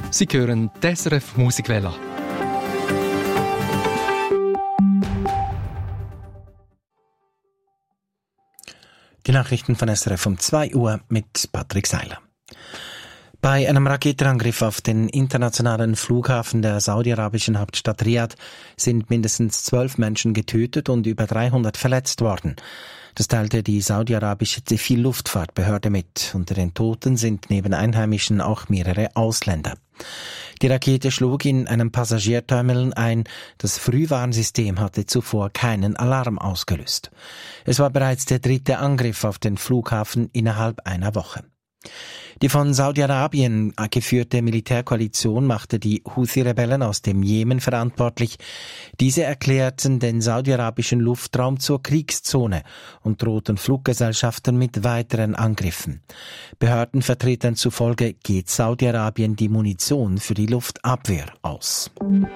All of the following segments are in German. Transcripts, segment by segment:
Sie hören die SRF Musikwelle. Die Nachrichten von SRF um 2 Uhr mit Patrick Seiler. Bei einem Raketenangriff auf den internationalen Flughafen der saudi-arabischen Hauptstadt Riad sind mindestens 12 Menschen getötet und über 300 verletzt worden. Das teilte die saudi-arabische Zivilluftfahrtbehörde mit. Unter den Toten sind neben Einheimischen auch mehrere Ausländer. Die Rakete schlug in einem Passagierterminal ein. Das Frühwarnsystem hatte zuvor keinen Alarm ausgelöst. Es war bereits der 3. Angriff auf den Flughafen innerhalb einer Woche. Die von Saudi-Arabien geführte Militärkoalition machte die Houthi-Rebellen aus dem Jemen verantwortlich. Diese erklärten den saudi-arabischen Luftraum zur Kriegszone und drohten Fluggesellschaften mit weiteren Angriffen. Behördenvertretern zufolge geht Saudi-Arabien die Munition für die Luftabwehr aus.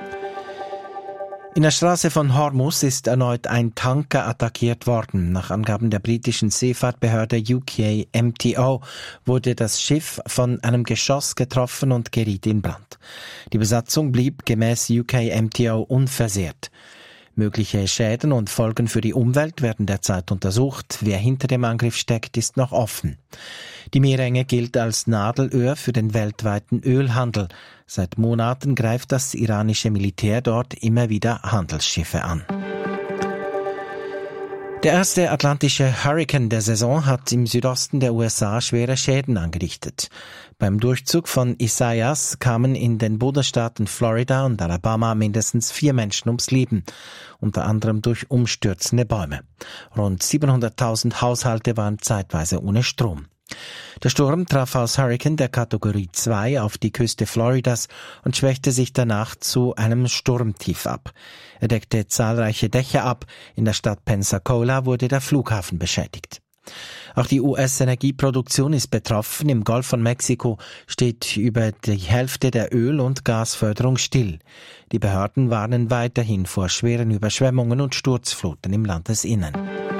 In der Straße von Hormuz ist erneut ein Tanker attackiert worden. Nach Angaben der britischen Seefahrtbehörde UKMTO wurde das Schiff von einem Geschoss getroffen und geriet in Brand. Die Besatzung blieb gemäß UKMTO unversehrt. Mögliche Schäden und Folgen für die Umwelt werden derzeit untersucht. Wer hinter dem Angriff steckt, ist noch offen. Die Meerenge gilt als Nadelöhr für den weltweiten Ölhandel. Seit Monaten greift das iranische Militär dort immer wieder Handelsschiffe an. Der erste atlantische Hurrikan der Saison hat im Südosten der USA schwere Schäden angerichtet. Beim Durchzug von Isaias kamen in den Bundesstaaten Florida und Alabama mindestens 4 Menschen ums Leben, unter anderem durch umstürzende Bäume. Rund 700.000 Haushalte waren zeitweise ohne Strom. Der Sturm traf als Hurrikan der Kategorie 2 auf die Küste Floridas und schwächte sich danach zu einem Sturmtief ab. Er deckte zahlreiche Dächer ab. In der Stadt Pensacola wurde der Flughafen beschädigt. Auch die US-Energieproduktion ist betroffen. Im Golf von Mexiko steht über die Hälfte der Öl- und Gasförderung still. Die Behörden warnen weiterhin vor schweren Überschwemmungen und Sturzfluten im Landesinnern.